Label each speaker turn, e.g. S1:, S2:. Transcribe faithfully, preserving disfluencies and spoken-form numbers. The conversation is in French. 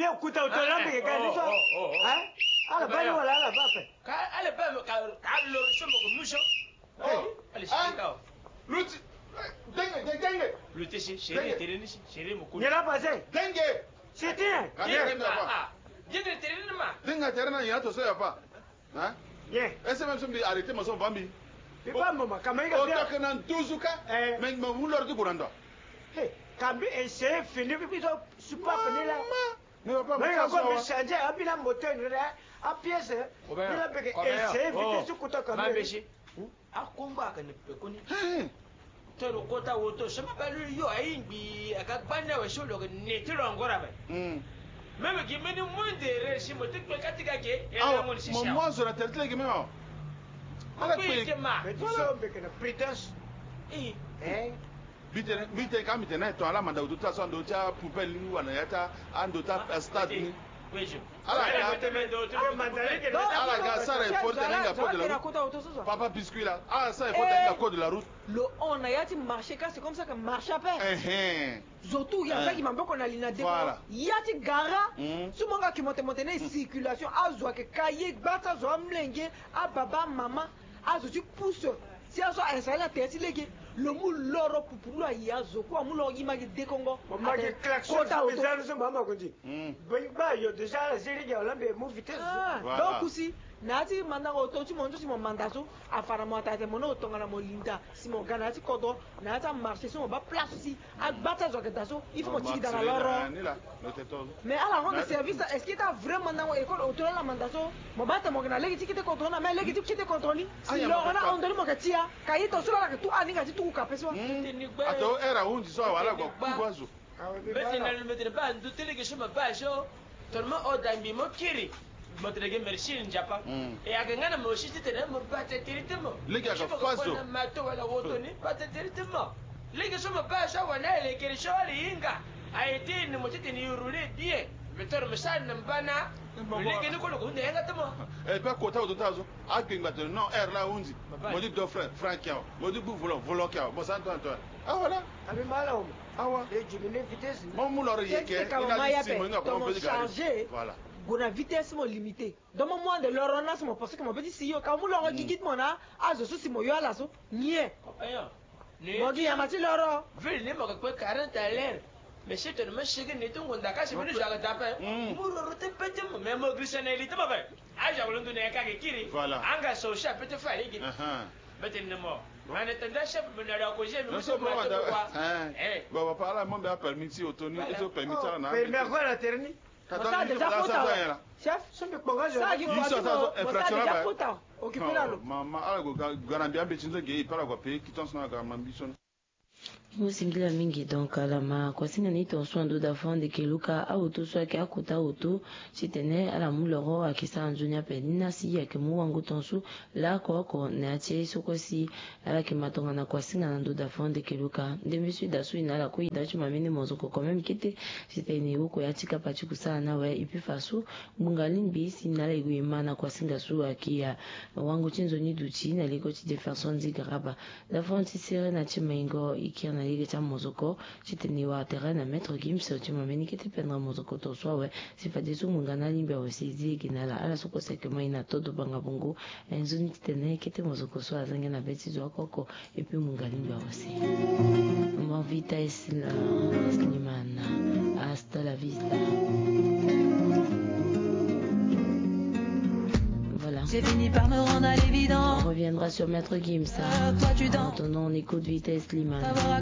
S1: bien écoute autolan mais gagner ça hein ala bani wala ala ba pe
S2: ka ala ba ka ka lo so mo musho allez chika
S3: luti dengue dengue
S2: luti si chéri tereni si chéri mo ko
S1: ni la passé
S3: dengue
S1: c'était
S2: ah dengue tereni ma
S3: dengue terena ya to so ya pa hein
S1: yeah
S3: ese même sombi arrêter ma son bambi
S1: pas maman kamay ga bien
S3: o to kana tuzuka mais ma wulor di burando
S1: hey kambi essayer fini puis je pas venir là
S3: ne va pas
S1: mais quand me changer abila moteur là a pièce il a essayer vite sur kuta kambi
S2: mambeshi akomba ka ne pe koni tero kota woto sama balu yo ayingi akakbanda wa sholo ne tiro ngora ba mm même qui mène moins de récits mo tek katika ke
S3: ya mo si mo mo zo na tetle ki memo
S2: ala pe
S1: mais tu sais be que na prétence
S2: eh
S1: eh
S3: bite bite ka mite na to ala manda ututa so ndo cha pupel ni wana yata ando ta stade ni
S2: wejo
S3: ala ga sara il faut tenir la code de la route papa biscuit là ah ça il faut tenir la code de la route
S4: le on a yati marché car c'est comme ça que marche à peine
S3: eh eh
S4: zotu ya ça qui m'a beaucoup na lina de yati gara sumonga qui monte monte na circulation azwa ke kaye gbata zo amlenge a baba mama azo tu pousse si azo installer la tête lege le mou loro pupulu ya zo ko mou loro imagi de Congo
S1: mama ke klaxon ça bizarre ça mama ko dit ba yo déjà la série ya lambe mo vitesse
S4: donc aussi nati manda ko to ti mo to mo manda so afara mo ata te mo no tonga na mo linda si mo gana ti kodo na ta marché so mo ba place aussi agbata zo ke daso il faut mo tiki dans la loro mais alors on service est-ce qu'il t'a vraiment dans école autour la manda so mo ba ta mo gana legi tiki te contrôle mais legi tiki te contrôle si lo ona on donne mo ke tia kai to so la ke tu ani ga ti tu ka peso
S3: ato era hundi so wala go kubazo
S2: beti na le mettre ba ndu tele ke shoma ba jo tellement odambi mo kiri motrege merci njapa e agangana mo shiti tena mo bata tiritemo
S3: liga ka faso
S2: na mato wala wotoni bata tiritemo liga shoma ba jo wana ele kiri shori inga aiti ni mo titi ni urule die metor mesana mbana liga ni ko ko hunde yanga tamo
S3: e pa kota o totazo agengba te non er la hundi mo di do frère frankia mo di bu volo volo kia mo santo antoine ah voilà
S1: abi mala o
S3: ah wa
S1: e diminuer vitesse
S3: mo mu loro yeke ina si mo nga ko mo
S4: changer
S3: voilà
S4: gona vitesse mo limité dans mon moins de l'orona mo parce que mon petit si yo quand vous loro gigit mona azo so si mo yo ala so nie
S2: ayo
S4: mo di amati loro
S2: vile ne mo ko quarante à l'heure mais c'est un monsieur qui n'est pas un cas c'est venu à la tape pour roter petit mais mo grisonelité ba ba aja wolondu ne ka ke kiri anga so sha peut faire ligi beten ne mo on attendait chef venir à cause mais
S3: so mo eh baba parla mo ba permis autoni so permis ça na
S1: permis quoi la terni
S4: ça déjà faute chef
S1: so me ponga je
S4: ça qui déjà faute occuper là
S3: mama ala go garambia be chinzo ge ipara kwa pe kitons na ga ambition
S5: Musimbila mingi donc alama kwa sina ni ton soin d'oda fond ke luka auto soit ke akota auto chitene ala muloro akisa anjunya penina si ya ke muwangu tonsu la ko ko na che sokosi ala ke matonga na kwa sina na d'oda fond ke luka de monsieur dasu ina la ko ida chuma mini mozoko quand même kite chitene uko ya chika pachi kusana we ipi fasu mungalimbi sina la igwima na kwa singa su akia wangu chinzo ni duchi na liko chi de façon digraba la fond sire na chimengo ikirna ligue cha mozoko chiteni wa terrain na maître Gims tu m'ameni kete pendra mozoko to swa we sifade su mungana limbe osizi kinala ala soko seke maina todo banga bungu enzuni tene kete mozoko swa zange na beti zo koko et puis mungalimbe osi mon vitesse la slimana hasta la vista.
S6: J'ai fini par me rendre à l'évidence.
S5: On reviendra sur Maître Gims.
S6: Euh, toi tu danses.
S5: Maintenant on écoute Vitesse Slimane.